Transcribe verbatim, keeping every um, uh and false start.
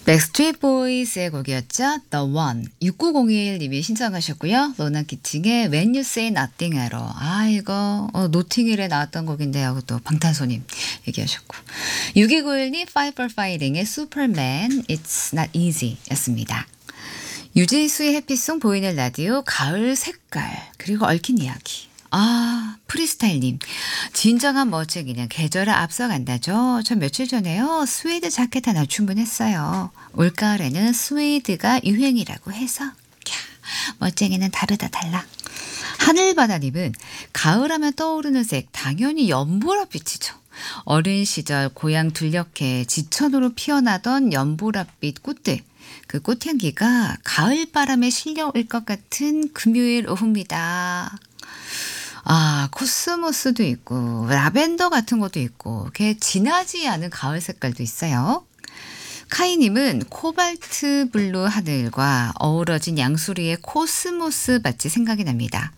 백스트리트 보이스의 곡이었죠. The One. 육구공일 님이 신청하셨고요. 로나 키팅의 When You Say Nothing으로. 아 이거 어, 노팅힐에 나왔던 곡인데요. 또 방탄소님 얘기하셨고. 육이구일 님 Five for Fighting의 Superman It's Not Easy 였습니다. 유재수의 해피송 보이는 라디오 가을 색깔 그리고 얽힌 이야기. 아 프리스타일님 진정한 멋쟁이는 계절을 앞서간다죠. 저 며칠 전에요 스웨이드 자켓 하나 주문했어요. 올가을에는 스웨이드가 유행이라고 해서 캬, 멋쟁이는 다르다 달라. 하늘바다님은 가을하면 떠오르는 색 당연히 연보라빛이죠. 어린 시절 고향 둘녘에 지천으로 피어나던 연보라빛 꽃들. 그 꽃향기가 가을바람에 실려올 것 같은 금요일 오후입니다. 아, 코스모스도 있고 라벤더 같은 것도 있고 이렇게 진하지 않은 가을 색깔도 있어요. 카이님은 코발트 블루 하늘과 어우러진 양수리의 코스모스 밭이 생각이 납니다.